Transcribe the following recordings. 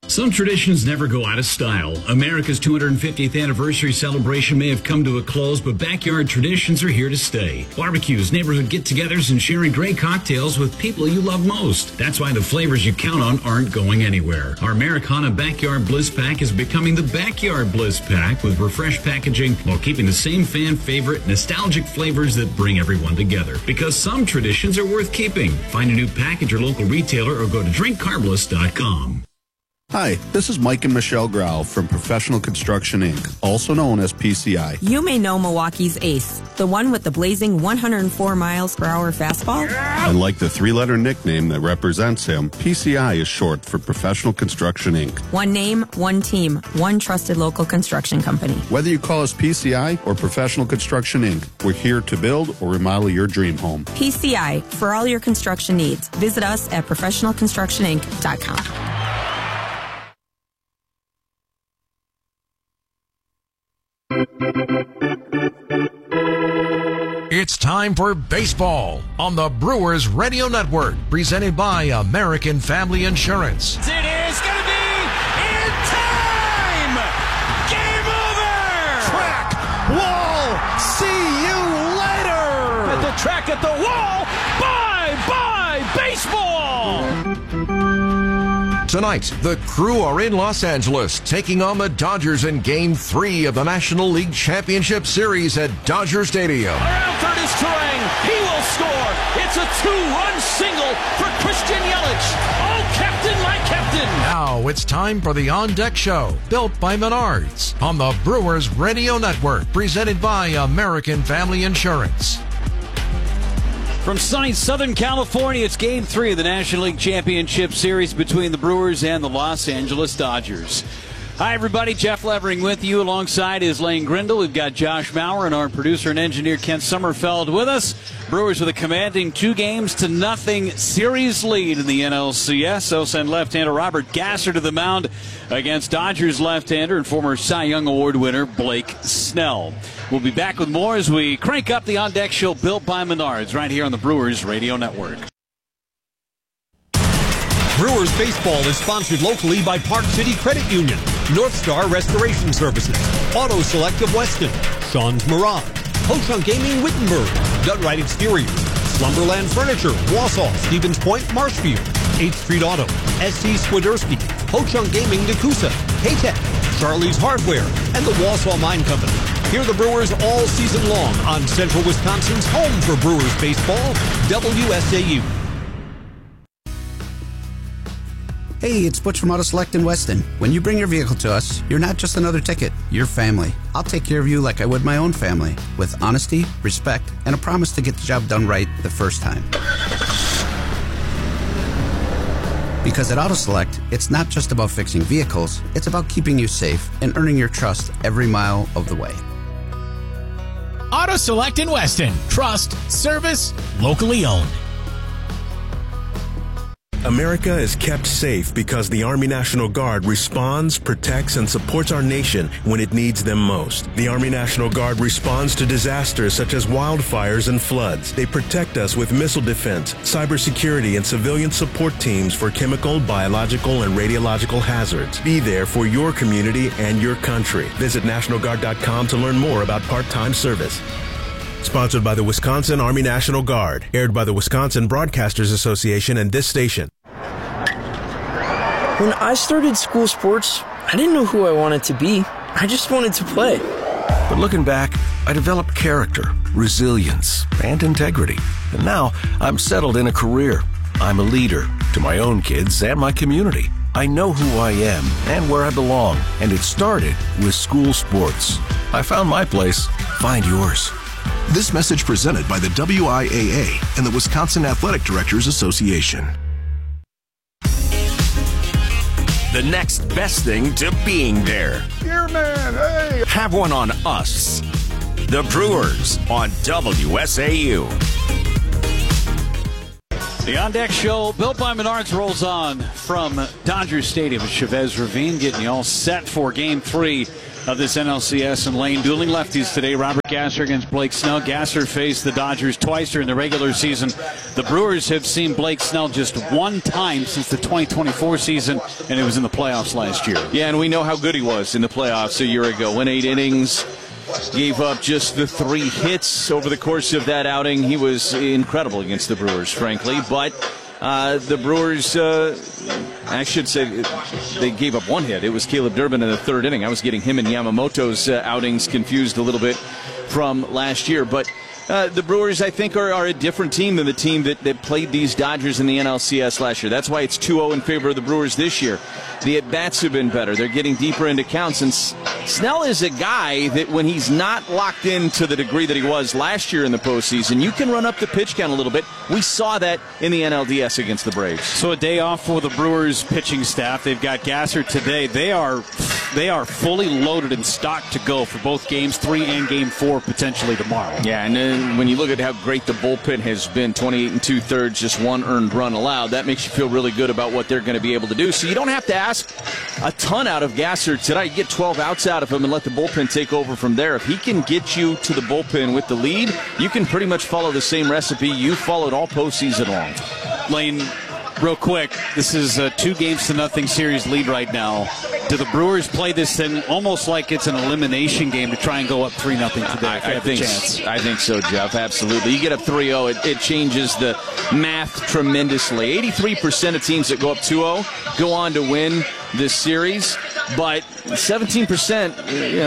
Some traditions never go out of style. America's 250th anniversary celebration may have come to a close, but backyard traditions are here to stay. Barbecues, neighborhood get-togethers, and sharing great cocktails with people you love most. That's why the flavors you count on aren't going anywhere. Our Americana Backyard Bliss Pack is becoming the Backyard Bliss Pack with refreshed packaging while keeping the same fan favorite nostalgic flavors that bring everyone together. Because some traditions are worth keeping. Find a new pack at your local retailer or go to drinkcarbliss.com. Hi, this is Mike and Michelle Grau from Professional Construction, Inc., also known as PCI. You may know Milwaukee's Ace, the one with the blazing 104 miles per hour fastball. And like the three-letter nickname that represents him, PCI is short for Professional Construction, Inc. One name, one team, one trusted local construction company. Whether you call us PCI or Professional Construction, Inc., we're here to build or remodel your dream home. PCI, for all your construction needs. Visit us at professionalconstructioninc.com. It's time for baseball on the Brewers Radio Network, presented by American Family Insurance. It is going to be in time! Game over! Track, wall, see you later! At the track, at the wall, bye-bye baseball! Tonight, the Crew are in Los Angeles, taking on the Dodgers in Game 3 of the National League Championship Series at Dodger Stadium. Around third is Turang. He will score. It's a two-run single for Christian Yelich. Oh, Captain, my Captain! Now it's time for the On Deck Show, built by Menards, on the Brewers Radio Network, presented by American Family Insurance. From sunny Southern California, it's Game 3 of the National League Championship Series between the Brewers and the Los Angeles Dodgers. Hi, everybody. Jeff Levering with you. Alongside is Lane Grindle. We've got Josh Maurer and our producer and engineer Kent Sommerfeld with us. Brewers with a commanding 2-0 series lead in the NLCS. They'll send left-hander Robert Gasser to the mound against Dodgers left-hander and former Cy Young Award winner Blake Snell. We'll be back with more as we crank up the On Deck Show built by Menards right here on the Brewers Radio Network. Brewers baseball is sponsored locally by Park City Credit Union, North Star Restoration Services, Auto Select of Weston, Sean's Mirage, Ho-Chunk Gaming Wittenberg, Gutright Exteriors, Slumberland Furniture, Wausau, Stevens Point, Marshfield, 8th Street Auto, SC Swiderski, Ho-Chunk Gaming Nakusa, K-Tech, Charlie's Hardware, and the Wausau Mine Company. Hear the Brewers all season long on Central Wisconsin's home for Brewers baseball, WSAU. Hey, it's Butch from Auto Select in Weston. When you bring your vehicle to us, you're not just another ticket, you're family. I'll take care of you like I would my own family, with honesty, respect, and a promise to get the job done right the first time. Because at Auto Select, it's not just about fixing vehicles, it's about keeping you safe and earning your trust every mile of the way. Auto Select in Weston. Trust, service, locally owned. America is kept safe because the Army National Guard responds, protects, and supports our nation when it needs them most. The Army National Guard responds to disasters such as wildfires and floods. They protect us with missile defense, cybersecurity, and civilian support teams for chemical, biological, and radiological hazards. Be there for your community and your country. Visit NationalGuard.com to learn more about part-time service. Sponsored by the Wisconsin Army National Guard. Aired by the Wisconsin Broadcasters Association and this station. When I started school sports, I didn't know who I wanted to be. I just wanted to play. But looking back, I developed character, resilience, and integrity. And now I'm settled in a career. I'm a leader to my own kids and my community. I know who I am and where I belong. And it started with school sports. I found my place. Find yours. This message presented by the WIAA and the Wisconsin Athletic Directors Association. The next best thing to being there. Here, man, hey! Have one on us. The Brewers on WSAU. The On Deck Show, built by Menards, rolls on from Dodger Stadium at Chavez Ravine, getting you all set for Game 3 of this NLCS. And Lane dueling lefties today. Robert Gasser against Blake Snell. Gasser faced the Dodgers twice during the regular season. The Brewers have seen Blake Snell just one time since the 2024 season, and it was in the playoffs last year. Yeah, and we know how good he was in the playoffs a year ago. Went 8 innings. Gave up just the 3 hits over the course of that outing. He was incredible against the Brewers, frankly. But the Brewers, I should say, they gave up 1 hit. It was Caleb Durbin in the 3rd inning. I was getting him and Yamamoto's outings confused a little bit from last year. But the Brewers, I think, are a different team than the team that played these Dodgers in the NLCS last year. That's why it's 2-0 in favor of the Brewers this year. The at-bats have been better. They're getting deeper into counts. And Snell is a guy that when he's not locked in to the degree that he was last year in the postseason, you can run up the pitch count a little bit. We saw that in the NLDS against the Braves. So a day off for the Brewers pitching staff. They've got Gasser today. They are fully loaded and stocked to go for both Games 3 and Game 4 potentially tomorrow. Yeah, and then when you look at how great the bullpen has been, 28 2/3, just 1 earned run allowed, that makes you feel really good about what they're going to be able to do. So you don't have to ask a ton out of Gasser today. You get 12 outs out of him and let the bullpen take over from there. If he can get you to the bullpen with the lead, you can pretty much follow the same recipe you followed all postseason long. Lane, real quick, this is a 2-0 series lead right now. Do the Brewers play this thing almost like it's an elimination game to try and go up 3-0 today? I think so, Jeff. Absolutely. You get up 3-0, it changes the math tremendously. 83% of teams that go up 2-0 go on to win this series, but 17%,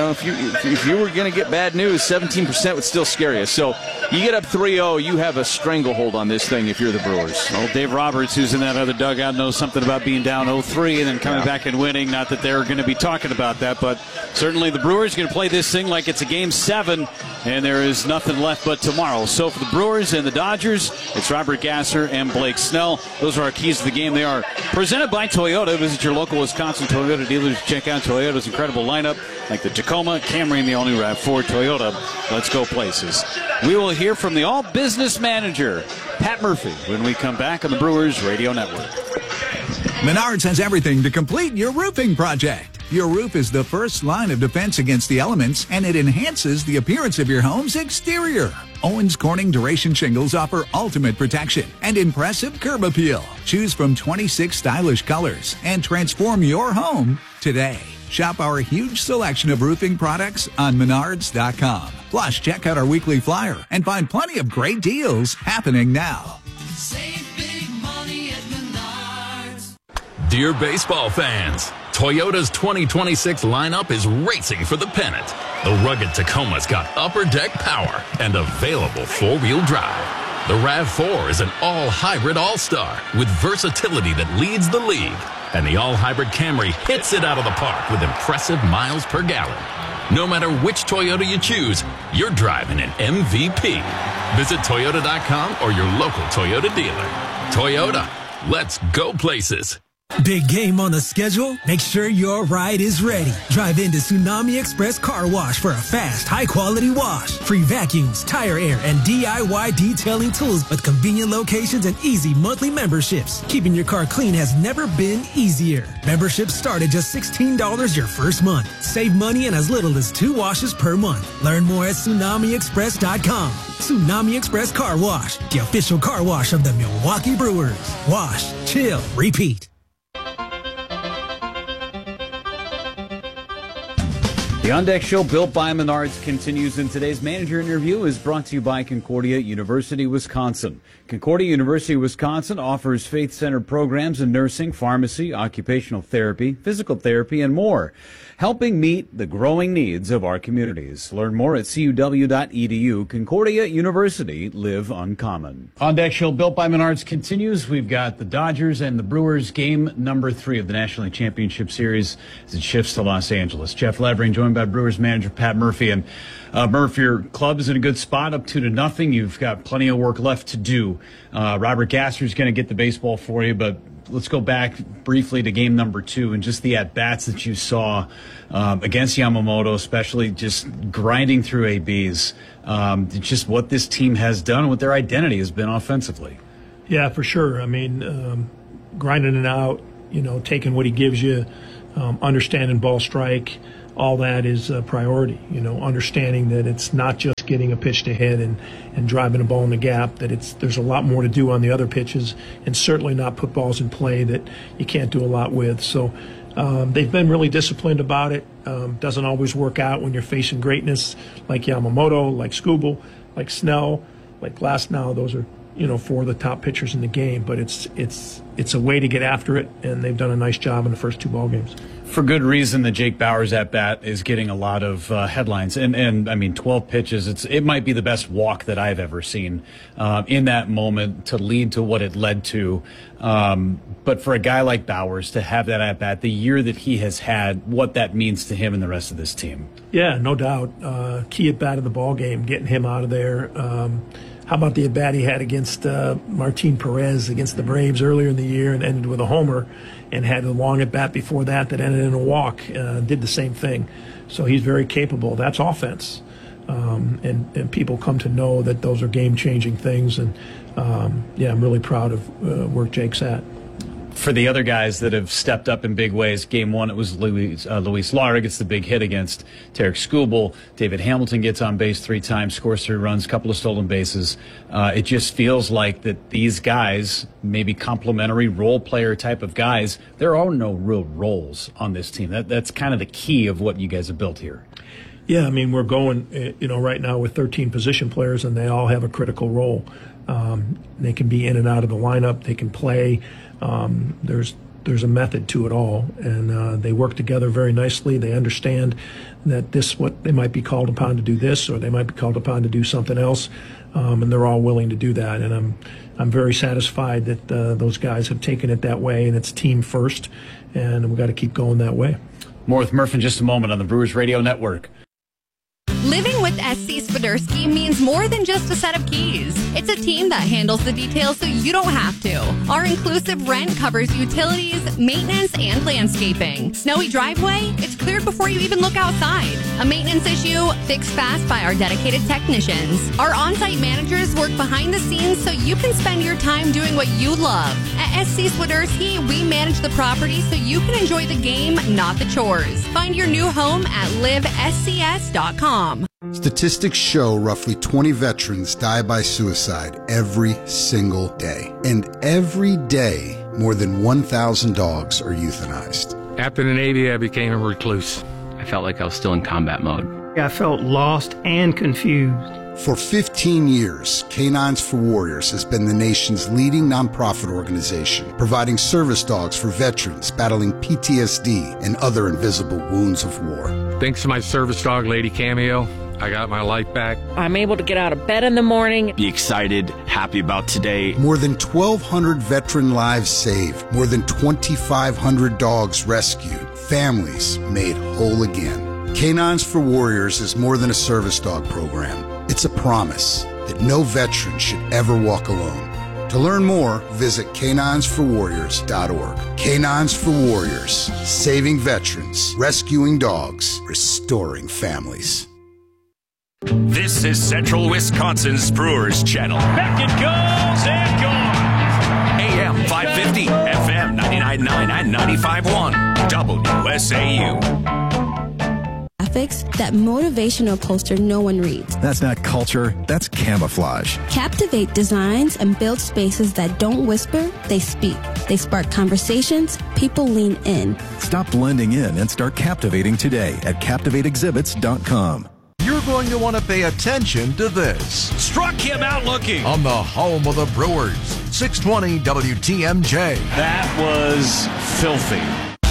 if you were going to get bad news, 17% would still scare you. So you get up 3-0, you have a stranglehold on this thing if you're the Brewers. Well, Dave Roberts, who's in that other dugout, knows something about being down 0-3 and then coming back and winning. Not that they're going to be talking about that, but certainly the Brewers are going to play this thing like it's a Game 7, and there is nothing left but tomorrow. So for the Brewers and the Dodgers, it's Robert Gasser and Blake Snell. Those are our keys to the game. They are presented by Toyota. Visit your local Wisconsin Toyota dealers. Check out Toyota's incredible lineup, like the Tacoma, Camry, and the all-new RAV4. Toyota, let's go places. We will hear from the all-business manager, Pat Murphy, when we come back on the Brewers Radio Network. Menards has everything to complete your roofing project. Your roof is the first line of defense against the elements, and it enhances the appearance of your home's exterior. Owens Corning Duration Shingles offer ultimate protection and impressive curb appeal. Choose from 26 stylish colors and transform your home today. Shop our huge selection of roofing products on Menards.com. Plus, check out our weekly flyer and find plenty of great deals happening now. Save big money at Menards. Dear baseball fans, Toyota's 2026 lineup is racing for the pennant. The rugged Tacoma's got upper deck power and available four-wheel drive. The RAV4 is an all-hybrid all-star with versatility that leads the league. And the all-hybrid Camry hits it out of the park with impressive miles per gallon. No matter which Toyota you choose, you're driving an MVP. Visit Toyota.com or your local Toyota dealer. Toyota, let's go places. Big game on the schedule? Make sure your ride is ready. Drive into Tsunami Express Car Wash for a fast, high-quality wash. Free vacuums, tire air, and DIY detailing tools with convenient locations and easy monthly memberships. Keeping your car clean has never been easier. Memberships start at just $16 your first month. Save money in as little as 2 washes per month. Learn more at TsunamiExpress.com. Tsunami Express Car Wash, the official car wash of the Milwaukee Brewers. Wash, chill, repeat. The On Deck Show, built by Menards, continues, and today's manager interview is brought to you by Concordia University, Wisconsin. Concordia University, Wisconsin offers faith-centered programs in nursing, pharmacy, occupational therapy, physical therapy, and more, helping meet the growing needs of our communities. Learn more at cuw.edu. Concordia University, live uncommon. On Deck Show, built by Menards, continues. We've got the Dodgers and the Brewers, game number 3 of the National League Championship Series as it shifts to Los Angeles. Jeff Levering joined by Brewers manager Pat Murphy. And Murph, your club is in a good spot, up 2-0. You've got plenty of work left to do. Robert Gasser is going to get the baseball for you, but let's go back briefly to game number 2 and just the at-bats that you saw against Yamamoto, especially just grinding through ABs. Just what this team has done, what their identity has been offensively. Yeah, for sure. I mean, grinding it out, taking what he gives you, understanding ball strike, all that is a priority. Understanding that it's not just getting a pitch to hit and driving a ball in the gap, that there's a lot more to do on the other pitches, and certainly not put balls in play that you can't do a lot with. So they've been really disciplined about it. Doesn't always work out when you're facing greatness like Yamamoto, like Skubal, like Snell, like Glasnow. Those are four of the top pitchers in the game, but it's a way to get after it, and they've done a nice job in the first 2 ball games. For good reason, the Jake Bauers at bat is getting a lot of headlines, and I mean 12 pitches. It might be the best walk that I've ever seen in that moment to lead to what it led to. But for a guy like Bauers to have that at bat, the year that he has had, what that means to him and the rest of this team. Yeah, no doubt. Key at bat of the ball game, getting him out of there. How about the at-bat he had against Martin Perez against the Braves earlier in the year and ended with a homer, and had a long at-bat before that ended in a walk, did the same thing. So he's very capable. That's offense. And people come to know that those are game-changing things. And, I'm really proud of where Jake's at. For the other guys that have stepped up in big ways, Game 1, it was Luis Lara gets the big hit against Tarik Skubal. David Hamilton gets on base 3 times, scores 3 runs, couple of stolen bases. It just feels like that these guys, maybe complementary role player type of guys, there are no real roles on this team. That's kind of the key of what you guys have built here. Yeah, I mean, we're going, right now with 13 position players, and they all have a critical role. They can be in and out of the lineup. They can play. There's a method to it all, and they work together very nicely. They understand that what they might be called upon to do this, or they might be called upon to do something else, and they're all willing to do that. And I'm very satisfied that those guys have taken it that way, and it's team first, and we've got to keep going that way. More with Murph in just a moment on the Brewers Radio Network. Living with SC Swiderski means more than just a set of keys. It's a team that handles the details so you don't have to. Our inclusive rent covers utilities, maintenance, and landscaping. Snowy driveway? It's cleared before you even look outside. A maintenance issue? Fixed fast by our dedicated technicians. Our on-site managers work behind the scenes so you can spend your time doing what you love. At SC Swiderski, we manage the property so you can enjoy the game, not the chores. Find your new home at livescs.com. Statistics show roughly 20 veterans die by suicide every single day. And every day, more than 1,000 dogs are euthanized. After the Navy, I became a recluse. I felt like I was still in combat mode. I felt lost and confused. For 15 years, Canines for Warriors has been the nation's leading nonprofit organization, providing service dogs for veterans battling PTSD and other invisible wounds of war. Thanks to my service dog, Lady Cameo, I got my life back. I'm able to get out of bed in the morning. Be excited, happy about today. More than 1,200 veteran lives saved. More than 2,500 dogs rescued. Families made whole again. Canines for Warriors is more than a service dog program. It's a promise that no veteran should ever walk alone. To learn more, visit caninesforwarriors.org. Canines for Warriors, saving veterans, rescuing dogs, restoring families. This is Central Wisconsin's Brewers Channel. Back it goes and gone. AM 550, FM 99.9 and 95.1. WSAU. That motivational poster no one reads. That's not culture, that's camouflage. Captivate designs and build spaces that don't whisper, they speak. They spark conversations, people lean in. Stop blending in and start captivating today at CaptivateExhibits.com. You're going to want to pay attention to this. Struck him out looking. On the home of the Brewers, 620 WTMJ. That was filthy.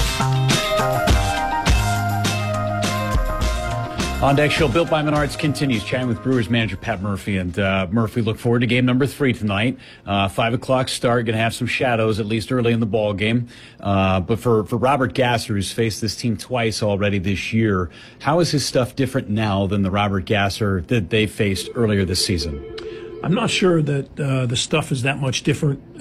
On Deck Show, Built by Menards continues, chatting with Brewers manager Pat Murphy. And Murphy, look forward to game number 3 tonight. 5 o'clock start, going to have some shadows, at least early in the ball game. But for Robert Gasser, who's faced this team twice already this year, how is his stuff different now than the Robert Gasser that they faced earlier this season? I'm not sure that the stuff is that much different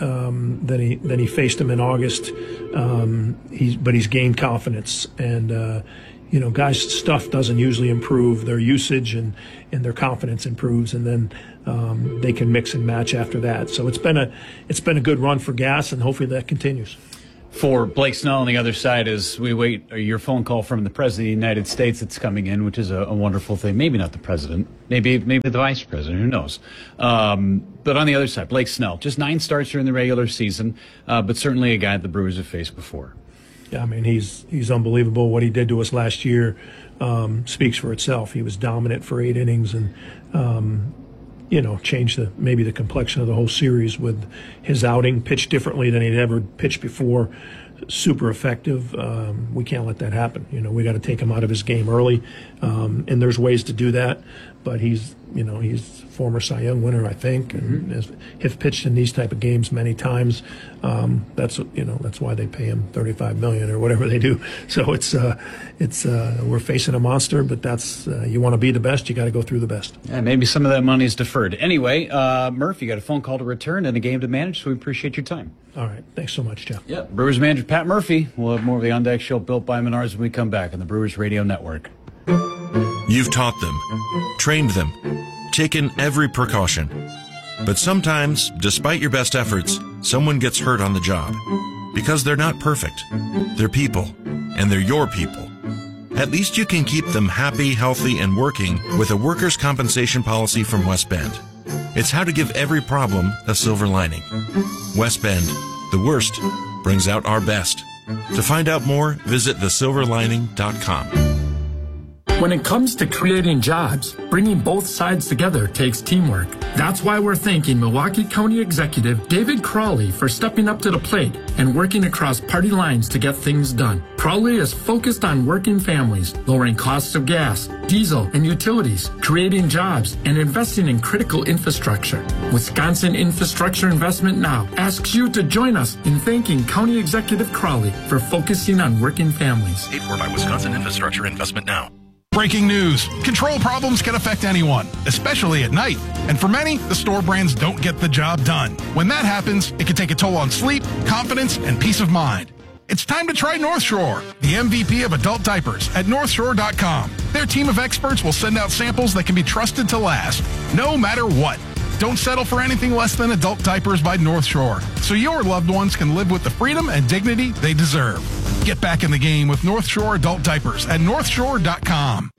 than he faced him in August. But he's gained confidence, and guys' stuff doesn't usually improve. Their usage and their confidence improves, and then they can mix and match after that. So it's been a good run for Gass, and hopefully that continues. For Blake Snell on the other side, as we wait your phone call from the President of the United States that's coming in, which is a wonderful thing. Maybe not the President, maybe the Vice President, who knows. But on the other side, Blake Snell, just 9 starts during the regular season, but certainly a guy that the Brewers have faced before. Yeah, I mean, he's unbelievable. What he did to us last year speaks for itself. He was dominant for 8 innings and, changed maybe the complexion of the whole series with his outing, pitched differently than he'd ever pitched before. Super effective. We can't let that happen. We got to take him out of his game early, and there's ways to do that. But he's former Cy Young winner, I think, and has pitched in these type of games many times. That's why they pay him $35 million or whatever they do. So it's we're facing a monster, but that's you want to be the best, you got to go through the best. Yeah, maybe some of that money is deferred. Anyway, Murph, you got a phone call to return and a game to manage, so we appreciate your time. All right, thanks so much, Jeff. Yeah, Brewers manager Pat Murphy. We'll have more of the On Deck Show built by Menards when we come back on the Brewers Radio Network. You've taught them, trained them, taken every precaution. But sometimes, despite your best efforts, someone gets hurt on the job. Because they're not perfect. They're people, and they're your people. At least you can keep them happy, healthy, and working with a workers' compensation policy from West Bend. It's how to give every problem a silver lining. West Bend, the worst brings out our best. To find out more, visit thesilverlining.com. When it comes to creating jobs, bringing both sides together takes teamwork. That's why we're thanking Milwaukee County Executive David Crawley for stepping up to the plate and working across party lines to get things done. Crawley is focused on working families, lowering costs of gas, diesel, and utilities, creating jobs, and investing in critical infrastructure. Wisconsin Infrastructure Investment Now asks you to join us in thanking County Executive Crawley for focusing on working families. Paid for by Wisconsin Infrastructure Investment Now. Breaking news. Control problems can affect anyone, especially at night. And for many, the store brands don't get the job done. When that happens, it can take a toll on sleep, confidence, and peace of mind. It's time to try North Shore, the MVP of adult diapers at NorthShore.com. Their team of experts will send out samples that can be trusted to last, no matter what. Don't settle for anything less than adult diapers by North Shore, so your loved ones can live with the freedom and dignity they deserve. Get back in the game with North Shore adult diapers at NorthShore.com.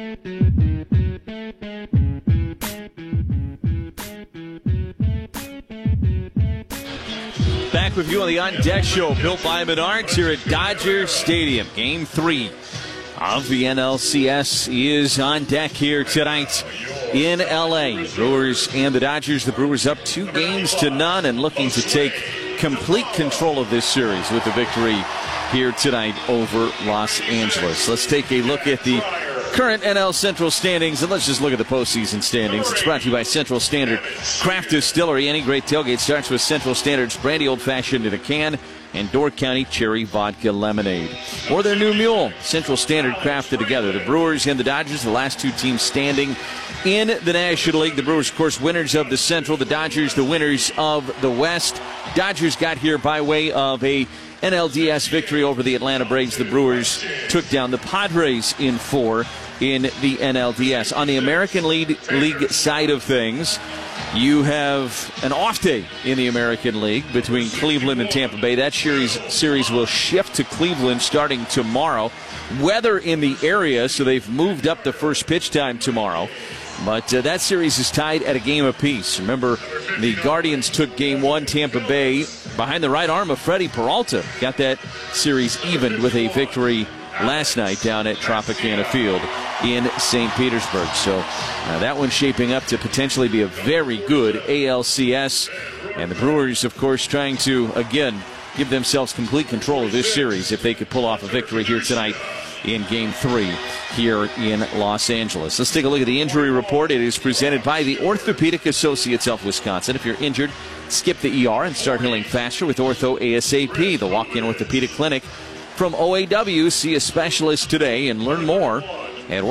Back with you on the On Deck Show, built by Menards here at Dodger Stadium. Game 3 of the NLCS is on deck here tonight in L.A. Brewers and the Dodgers. The Brewers up 2-0 and looking to take complete control of this series with a victory here tonight over Los Angeles. Let's take a look at the current NL Central standings, and let's just look at the postseason standings. It's brought to you by Central Standard Craft Distillery. Any great tailgate starts with Central Standard's brandy old-fashioned in a can and Door County Cherry Vodka Lemonade. Or their new mule, Central Standard crafted together. The Brewers and the Dodgers, the last 2 teams standing in the National League. The Brewers, of course, winners of the Central. The Dodgers, the winners of the West. Dodgers got here by way of a NLDS victory over the Atlanta Braves. The Brewers took down the Padres in 4 in the NLDS. On the American League side of things, you have an off day in the American League between Cleveland and Tampa Bay. That series will shift to Cleveland starting tomorrow. Weather in the area, so they've moved up the first pitch time tomorrow. But that series is tied at a game apiece. Remember, the Guardians took Game 1, Tampa Bay, behind the right arm of Freddie Peralta. Got that series evened with a victory last night down at Tropicana Field in St. Petersburg. So that one's shaping up to potentially be a very good ALCS. And the Brewers, of course, trying to, again, give themselves complete control of this series if they could pull off a victory here tonight in Game 3 here in Los Angeles. Let's take a look at the injury report. It is presented by the Orthopedic Associates of Wisconsin. If you're injured, skip the ER and start healing faster with Ortho ASAP, the walk-in orthopedic clinic from OAW. See a specialist today and learn more at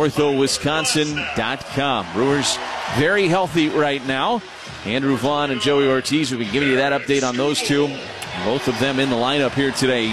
orthowisconsin.com. Brewers very healthy right now. Andrew Vaughn and Joey Ortiz will be giving you that update on those two. Both of them in the lineup here today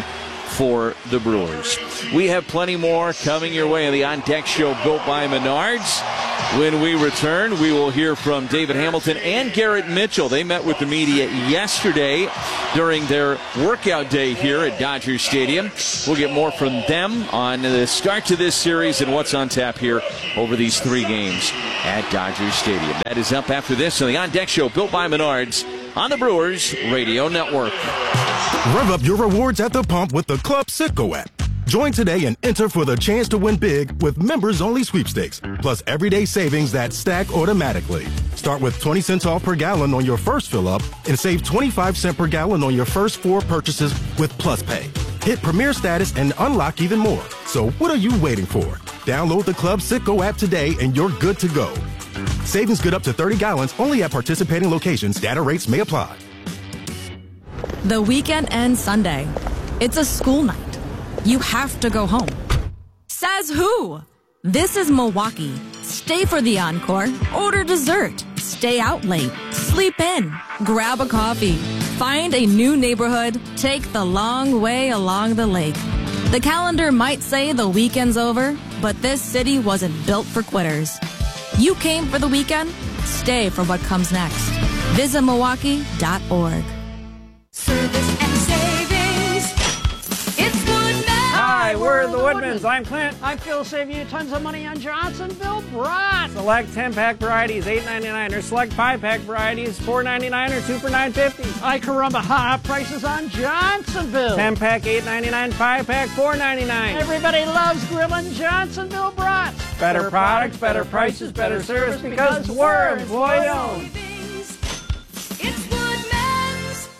for the Brewers. We have plenty more coming your way on the On Deck Show built by Menards. When we return, we will hear from David Hamilton and Garrett Mitchell. They met with the media yesterday during their workout day here at Dodger Stadium. We'll get more from them on the start to this series and what's on tap here over these 3 games at Dodger Stadium. That is up after this on the On Deck Show built by Menards on the Brewers Radio Network. Rev up your rewards at the pump with the Club Citgo app. Join today and enter for the chance to win big with members-only sweepstakes, plus everyday savings that stack automatically. Start with 20 cents off per gallon on your first fill-up and save 25 cents per gallon on your first 4 purchases with Plus Pay. Hit Premier status and unlock even more. So what are you waiting for? Download the Club Citgo app today and you're good to go. Savings good up to 30 gallons only at participating locations. Data rates may apply. The weekend ends Sunday. It's a school night. You have to go home. Says who? This is Milwaukee. Stay for the encore. Order dessert. Stay out late. Sleep in. Grab a coffee. Find a new neighborhood. Take the long way along the lake. The calendar might say the weekend's over, but this city wasn't built for quitters. You came for the weekend? Stay for what comes next. Visit Milwaukee.org. Service and savings. It's Woodman. Hi, we're the Woodmans. I'm Clint. I feel save you tons of money on Johnsonville brats. Select 10-pack varieties, $8.99, or select 5-pack varieties, $4.99 or 2 for $9.50. Ay caramba, ha! Prices on Johnsonville. 10-pack, $8.99, 5-pack, $4.99. Everybody loves grilling Johnsonville brats. Better products, better prices, better service because we're employee-owned. It's Woodman's.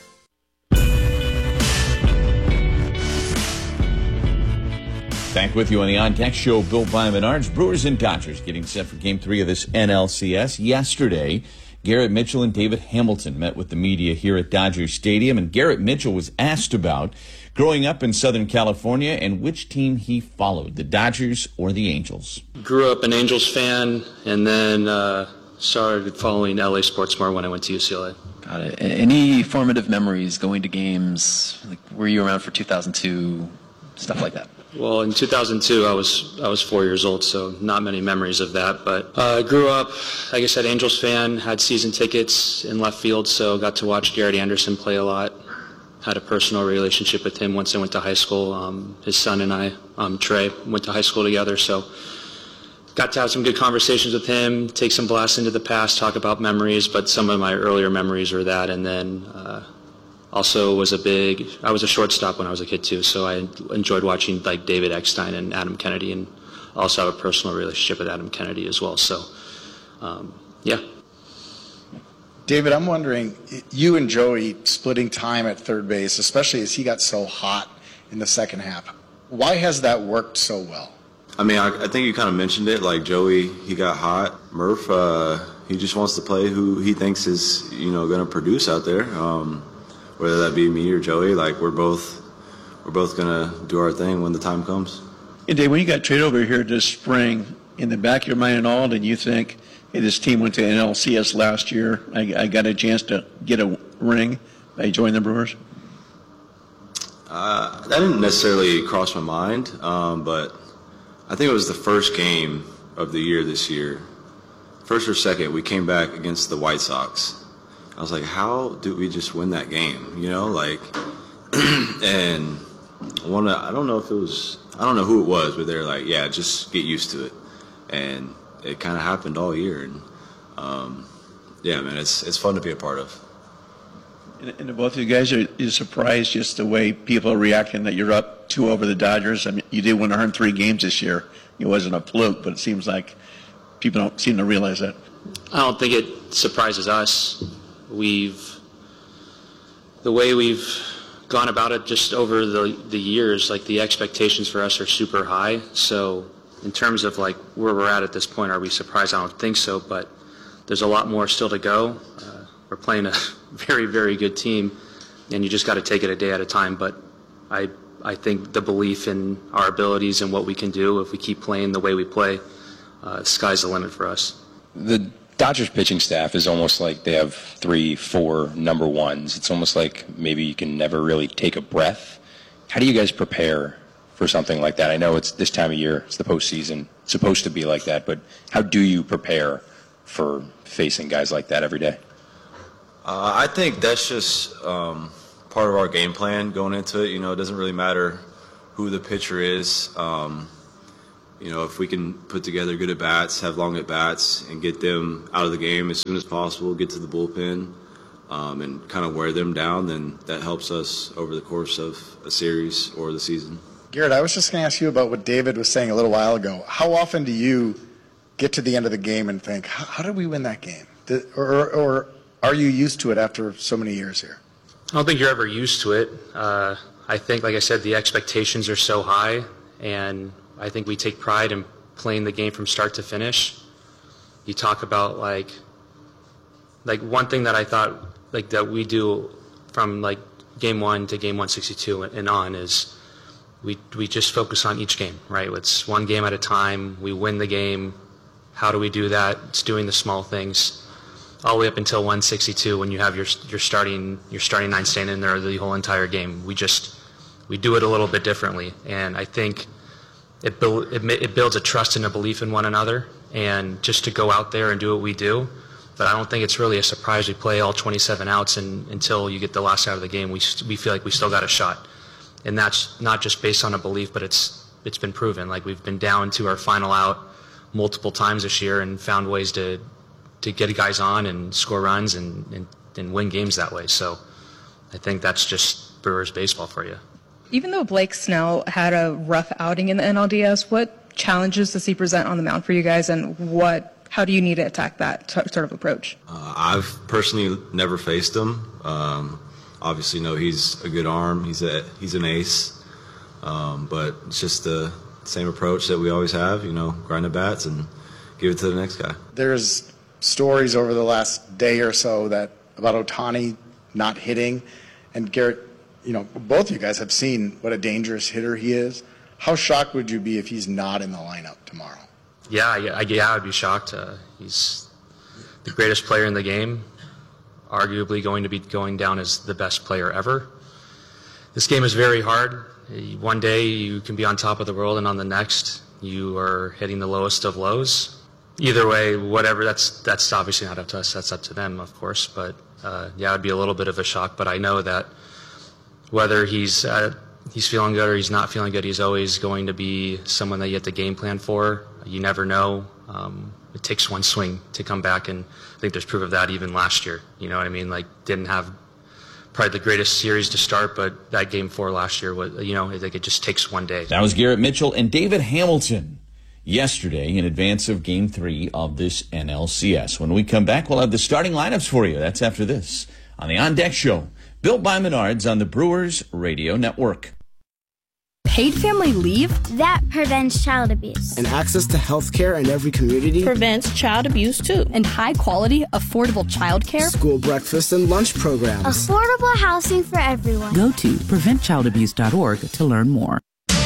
Back with you on the On Deck Show built by Menards. Brewers and Dodgers getting set for Game 3 of this NLCS. Yesterday, Garrett Mitchell and David Hamilton met with the media here at Dodger Stadium, and Garrett Mitchell was asked about growing up in Southern California and which team he followed, the Dodgers or the Angels. Grew up an Angels fan and then started following LA sports more when I went to UCLA. Got it. Any formative memories going to games? Like, were you around for 2002, stuff like that? Well, in 2002, I was 4 years old, so not many memories of that. But I grew up, like I said, Angels fan, had season tickets in left field, so got to watch Garrett Anderson play a lot. Had a personal relationship with him once I went to high school. His son and I, Trey, went to high school together, so got to have some good conversations with him, take some blasts into the past, talk about memories, but some of my earlier memories were that, and then also I was a shortstop when I was a kid too, so I enjoyed watching like David Eckstein and Adam Kennedy, and also have a personal relationship with Adam Kennedy as well, so yeah. David, I'm wondering, you and Joey splitting time at third base, especially as he got so hot in the second half, why has that worked so well? I mean, I think you kind of mentioned it. Like Joey, he got hot. Murph, he just wants to play who he thinks is, going to produce out there. Whether that be me or Joey, like we're both going to do our thing when the time comes. And Dave, when you got traded over here this spring, in the back of your mind and all, did you think, hey, this team went to NLCS last year. I got a chance to get a ring by joining the Brewers? That didn't necessarily cross my mind, but I think it was the first game of the year this year. First or second, we came back against the White Sox. I was like, how did we just win that game? And I don't know who it was, but they're like, yeah, just get used to it. And it kind of happened all year. And yeah, man, it's fun to be a part of. And both of you guys, are you surprised just the way people are reacting that you're up 2 over the Dodgers? I mean, you did 103 games this year. It wasn't a fluke, but it seems like people don't seem to realize that. I don't think it surprises us. The way we've gone about it just over the years, like the expectations for us are super high. So in terms of like where we're at this point, are we surprised? I don't think so, but there's a lot more still to go. We're playing a very, very good team, and you just got to take it a day at a time. But I think the belief in our abilities and what we can do if we keep playing the way we play, sky's the limit for us. The Dodgers pitching staff is almost like they have 3, 4 number ones. It's almost like maybe you can never really take a breath How do you guys prepare for something like that? I know it's this time of year, it's the postseason, it's supposed to be like that, but how do you prepare for facing guys like that every day? I think that's just part of our game plan going into it. It doesn't really matter who the pitcher is. If we can put together good at-bats, have long at-bats, and get them out of the game as soon as possible, get to the bullpen, and kind of wear them down, then that helps us over the course of a series or the season. Garrett, I was just going to ask you about what David was saying a little while ago. How often do you get to the end of the game and think, how did we win that game? Or are you used to it after so many years here? I don't think you're ever used to it. I think, like I said, the expectations are so high, and I think we take pride in playing the game from start to finish. You talk about like one thing that I thought that we do from game 1 to game 162 and on is we just focus on each game, right? It's one game at a time. We win the game. How do we do that? It's doing the small things all the way up until 162 when you have your starting 9 staying in there the whole entire game. We do it a little bit differently, and I think it builds a trust and a belief in one another, and just to go out there and do what we do. But I don't think it's really a surprise we play all 27 outs, and until you get the last out of the game, we feel like we still got a shot. And that's not just based on a belief, but it's been proven. We've been down to our final out multiple times this year and found ways to get guys on and score runs and win games that way. So I think that's just Brewers baseball for you. Even though Blake Snell had a rough outing in the NLDS, what challenges does he present on the mound for you guys, and how do you need to attack that sort of approach? I've personally never faced him. Obviously, know he's a good arm. He's an ace. But it's just the same approach that we always have. Grind the bats and give it to the next guy. There's stories over the last day or so about Ohtani not hitting, and Garrett, both you guys have seen what a dangerous hitter he is. How shocked would you be if he's not in the lineup tomorrow? Yeah, I'd be shocked. He's the greatest player in the game, arguably going to be going down as the best player ever. This game is very hard. One day you can be on top of the world, and on the next you are hitting the lowest of lows. Either way, whatever, that's obviously not up to us. That's up to them, of course. But it'd be a little bit of a shock. But I know that whether he's feeling good or he's not feeling good, he's always going to be someone that you have to game plan for. You never know. It takes one swing to come back, and I think there's proof of that even last year. You know what I mean? Didn't have probably the greatest series to start, but that game 4 last year was, it just takes one day. That was Garrett Mitchell and David Hamilton yesterday in advance of Game 3 of this NLCS. When we come back, we'll have the starting lineups for you. That's after this on the On Deck Show, built by Menards on the Brewers Radio Network. Paid family leave? That prevents child abuse. And access to health care in every community? Prevents child abuse, too. And high-quality, affordable child care? School breakfast and lunch programs. Affordable housing for everyone. Go to preventchildaBuse.org to learn more.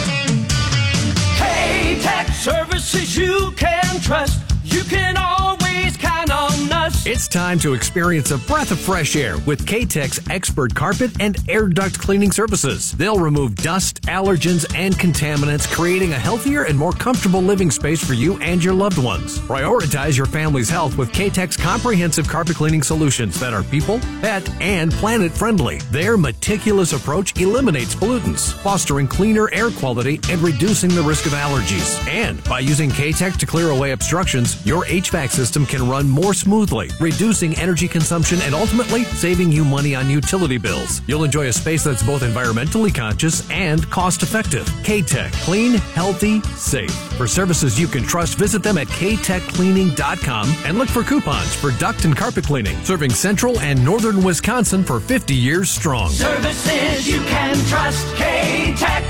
K-Tech services you can trust. You can always count on us. It's time to experience a breath of fresh air with K-Tech's expert carpet and air duct cleaning services. They'll remove dust, allergens, and contaminants, creating a healthier and more comfortable living space for you and your loved ones. Prioritize your family's health with K-Tech's comprehensive carpet cleaning solutions that are people, pet, and planet friendly. Their meticulous approach eliminates pollutants, fostering cleaner air quality and reducing the risk of allergies. And by using K-Tech to clear away obstructions, your HVAC system can run more smoothly, reducing energy consumption and ultimately saving you money on utility bills. You'll enjoy a space that's both environmentally conscious and cost-effective. K-Tech. Clean, healthy, safe. For services you can trust, visit them at ktechcleaning.com and look for coupons for duct and carpet cleaning. Serving central and northern Wisconsin for 50 years strong. Services you can trust. K-Tech.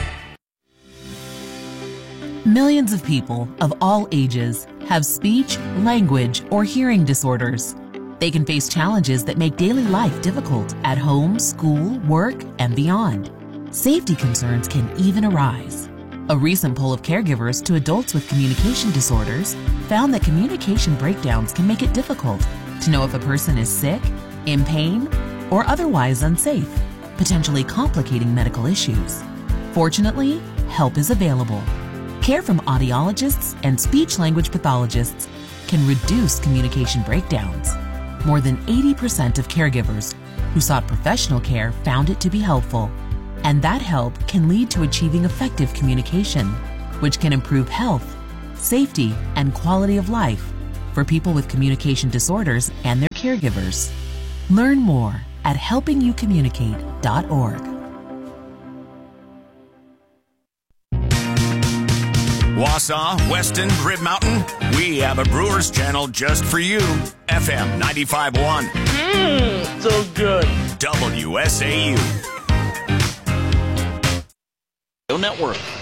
Millions of people of all ages have speech, language, or hearing disorders. They can face challenges that make daily life difficult at home, school, work, and beyond. Safety concerns can even arise. A recent poll of caregivers to adults with communication disorders found that communication breakdowns can make it difficult to know if a person is sick, in pain, or otherwise unsafe, potentially complicating medical issues. Fortunately, help is available. Care from audiologists and speech-language pathologists can reduce communication breakdowns. More than 80% of caregivers who sought professional care found it to be helpful. And that help can lead to achieving effective communication, which can improve health, safety, and quality of life for people with communication disorders and their caregivers. Learn more at helpingyoucommunicate.org. Wausau, Weston, Rib Mountain, we have a Brewers channel just for you. FM 95.1. So good. WSAU. Network.